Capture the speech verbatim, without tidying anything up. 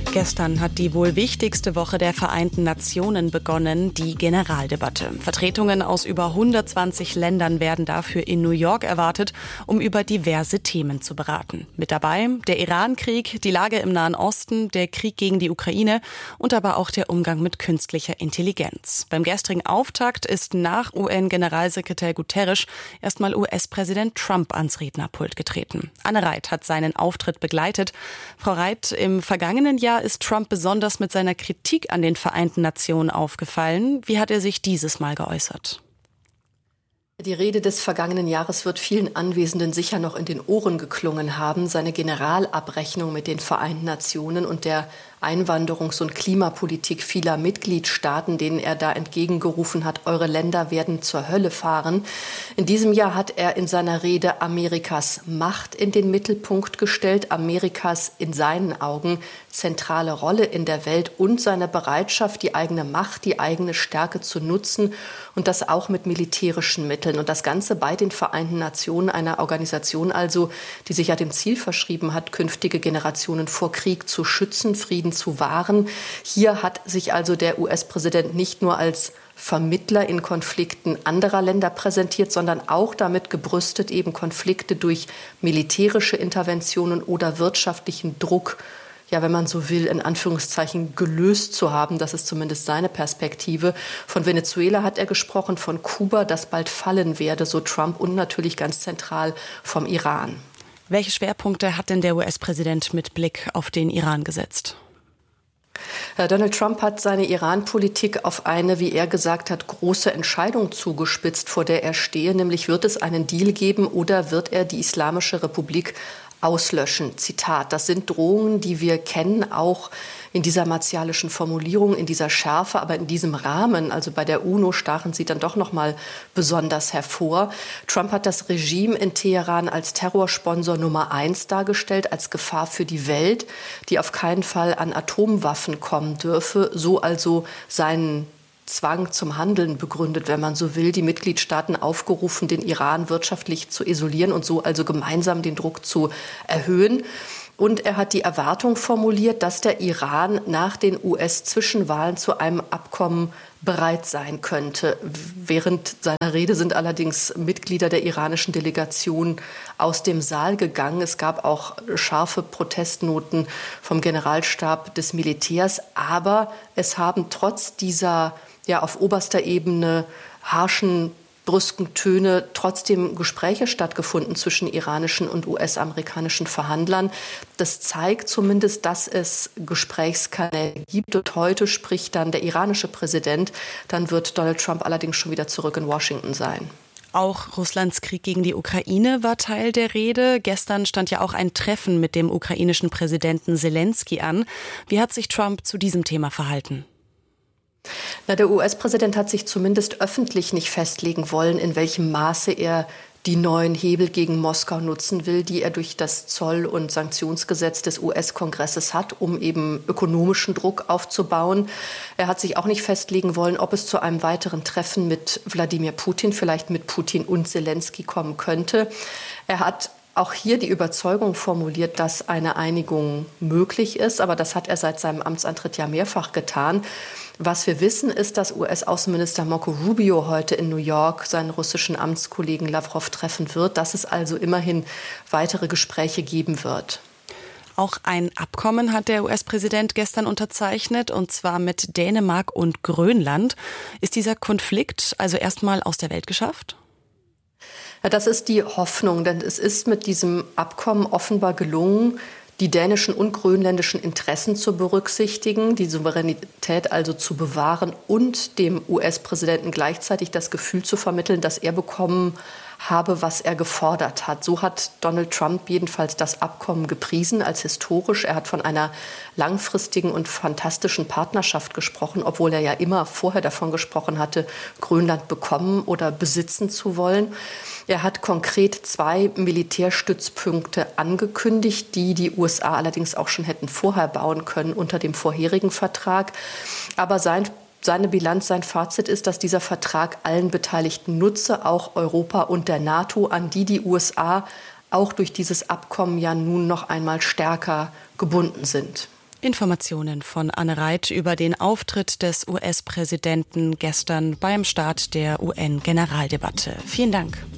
Gestern hat die wohl wichtigste Woche der Vereinten Nationen begonnen, die Generaldebatte. Vertretungen aus über hundertzwanzig Ländern werden dafür in New York erwartet, um über diverse Themen zu beraten. Mit dabei der Iran-Krieg, die Lage im Nahen Osten, der Krieg gegen die Ukraine und aber auch der Umgang mit künstlicher Intelligenz. Beim gestrigen Auftakt ist nach U N-Generalsekretär Guterres erstmal U S-Präsident Trump ans Rednerpult getreten. Anne Reit hat seinen Auftritt begleitet. Frau Reit, im vergangenen Jahr ist Trump besonders mit seiner Kritik an den Vereinten Nationen aufgefallen. Wie hat er sich dieses Mal geäußert? Die Rede des vergangenen Jahres wird vielen Anwesenden sicher noch in den Ohren geklungen haben. Seine Generalabrechnung mit den Vereinten Nationen und der Einwanderungs- und Klimapolitik vieler Mitgliedstaaten, denen er da entgegengerufen hat, eure Länder werden zur Hölle fahren. In diesem Jahr hat er in seiner Rede Amerikas Macht in den Mittelpunkt gestellt, Amerikas in seinen Augen zentrale Rolle in der Welt und seine Bereitschaft, die eigene Macht, die eigene Stärke zu nutzen und das auch mit militärischen Mitteln. Und das Ganze bei den Vereinten Nationen, einer Organisation also, die sich ja dem Ziel verschrieben hat, künftige Generationen vor Krieg zu schützen, Frieden zu wahren. Hier hat sich also der U S-Präsident nicht nur als Vermittler in Konflikten anderer Länder präsentiert, sondern auch damit gebrüstet, eben Konflikte durch militärische Interventionen oder wirtschaftlichen Druck, ja, wenn man so will, in Anführungszeichen gelöst zu haben. Das ist zumindest seine Perspektive. Von Venezuela hat er gesprochen, von Kuba, das bald fallen werde, so Trump, und natürlich ganz zentral vom Iran. Welche Schwerpunkte hat denn der U S-Präsident mit Blick auf den Iran gesetzt? Donald Trump hat seine Iran-Politik auf eine, wie er gesagt hat, große Entscheidung zugespitzt, vor der er stehe, nämlich wird es einen Deal geben oder wird er die Islamische Republik auslöschen. Zitat, das sind Drohungen, die wir kennen, auch in dieser martialischen Formulierung, in dieser Schärfe, aber in diesem Rahmen, also bei der UNO, stachen sie dann doch noch mal besonders hervor. Trump hat das Regime in Teheran als Terrorsponsor Nummer eins dargestellt, als Gefahr für die Welt, die auf keinen Fall an Atomwaffen kommen dürfe, so also seinen Zwang zum Handeln begründet, wenn man so will, die Mitgliedstaaten aufgerufen, den Iran wirtschaftlich zu isolieren und so also gemeinsam den Druck zu erhöhen. Und er hat die Erwartung formuliert, dass der Iran nach den U S-Zwischenwahlen zu einem Abkommen bereit sein könnte. Während seiner Rede sind allerdings Mitglieder der iranischen Delegation aus dem Saal gegangen. Es gab auch scharfe Protestnoten vom Generalstab des Militärs. Aber es haben trotz dieser ja auf oberster Ebene harschen, brüsken Töne trotzdem Gespräche stattgefunden zwischen iranischen und U S-amerikanischen Verhandlern. Das zeigt zumindest, dass es Gesprächskanäle gibt. Und heute spricht dann der iranische Präsident. Dann wird Donald Trump allerdings schon wieder zurück in Washington sein. Auch Russlands Krieg gegen die Ukraine war Teil der Rede. Gestern stand ja auch ein Treffen mit dem ukrainischen Präsidenten Selenskyj an. Wie hat sich Trump zu diesem Thema verhalten? Na, der U S-Präsident hat sich zumindest öffentlich nicht festlegen wollen, in welchem Maße er die neuen Hebel gegen Moskau nutzen will, die er durch das Zoll- und Sanktionsgesetz des U S-Kongresses hat, um eben ökonomischen Druck aufzubauen. Er hat sich auch nicht festlegen wollen, ob es zu einem weiteren Treffen mit Wladimir Putin, vielleicht mit Putin und Selenskyj kommen könnte. Er hat auch hier die Überzeugung formuliert, dass eine Einigung möglich ist, aber das hat er seit seinem Amtsantritt ja mehrfach getan. Was wir wissen, ist, dass U S-Außenminister Marco Rubio heute in New York seinen russischen Amtskollegen Lavrov treffen wird, dass es also immerhin weitere Gespräche geben wird. Auch ein Abkommen hat der U S-Präsident gestern unterzeichnet, und zwar mit Dänemark und Grönland. Ist dieser Konflikt also erstmal aus der Welt geschafft? Ja, das ist die Hoffnung, denn es ist mit diesem Abkommen offenbar gelungen, die dänischen und grönländischen Interessen zu berücksichtigen, die Souveränität also zu bewahren und dem U S-Präsidenten gleichzeitig das Gefühl zu vermitteln, dass er bekommen habe, was er gefordert hat. So hat Donald Trump jedenfalls das Abkommen gepriesen als historisch. Er hat von einer langfristigen und fantastischen Partnerschaft gesprochen, obwohl er ja immer vorher davon gesprochen hatte, Grönland bekommen oder besitzen zu wollen. Er hat konkret zwei Militärstützpunkte angekündigt, die die U S A allerdings auch schon hätten vorher bauen können unter dem vorherigen Vertrag. Aber sein Seine Bilanz, sein Fazit ist, dass dieser Vertrag allen Beteiligten nutze, auch Europa und der NATO, an die die U S A auch durch dieses Abkommen ja nun noch einmal stärker gebunden sind. Informationen von Anne Reit über den Auftritt des U S-Präsidenten gestern beim Start der U N-Generaldebatte. Vielen Dank.